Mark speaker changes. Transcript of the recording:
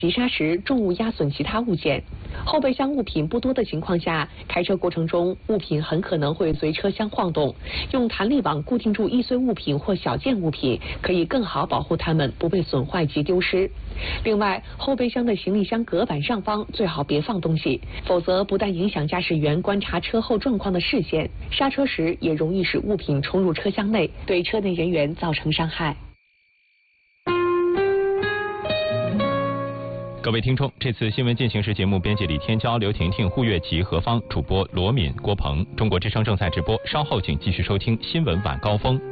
Speaker 1: 急刹时重物压损其他物件。后备箱物品不多的情况下，开车过程中物品很可能会随车厢晃动。用弹力网固定住易碎物品或小件物品，可以更好保护它们不被损坏及丢失。另外，后备箱的行李箱隔板上方最好别放东西，否则不但影响驾驶员观察车后状况的视线，刹车时也容易使物品冲入车厢内，对车内人员造成伤害。
Speaker 2: 各位听众，这次新闻进行时节目编辑李天骄、刘婷婷、胡月琪、何芳，主播罗敏、郭鹏。中国之声正在直播，稍后请继续收听新闻晚高峰。